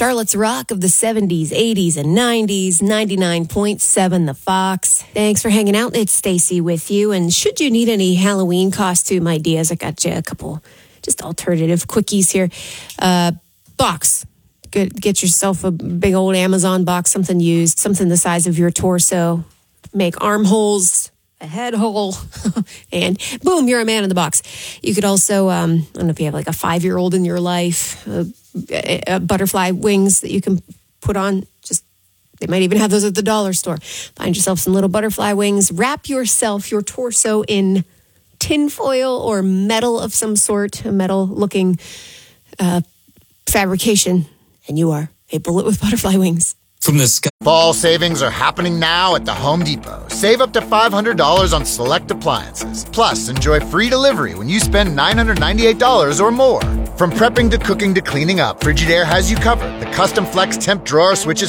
Charlotte's Rock of the 70s, 80s, and 90s, 99.7 The Fox. Thanks for hanging out. It's Stacy with you. And should you need any Halloween costume ideas, I got you a couple just alternative quickies here. Box. Get yourself a big old Amazon box, something used, something the size of your torso. Make armholes, a head hole, and boom, you're a man in the box. You could also, I don't know if you have like a 5-year-old in your life, butterfly wings that you can put on. They might even have those at the dollar store. Find yourself some little butterfly wings. Wrap your torso in tinfoil or metal of some sort, a metal-looking fabrication, and you are a bullet with butterfly wings. From the sky. Fall savings are happening now at the Home Depot. Save up to $500 on select appliances. Plus, enjoy free delivery when you spend $998 or more. From prepping to cooking to cleaning up, Frigidaire has you covered. The custom flex temp drawer switches